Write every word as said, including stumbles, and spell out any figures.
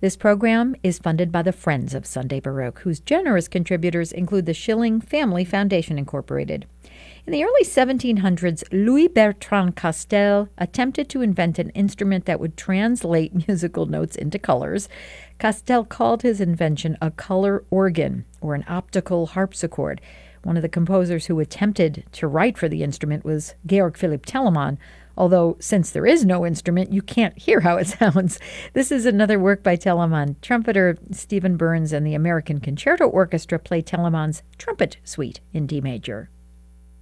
This program is funded by the Friends of Sunday Baroque, whose generous contributors include the Schilling Family Foundation, Incorporated. In the early seventeen hundreds, Louis Bertrand Castel attempted to invent an instrument that would translate musical notes into colors. Castel called his invention a color organ, or an optical harpsichord. One of the composers who attempted to write for the instrument was Georg Philipp Telemann, although since there is no instrument, you can't hear how it sounds. This is another work by Telemann. Trumpeter Stephen Burns and the American Concerto Orchestra play Telemann's Trumpet Suite in D major.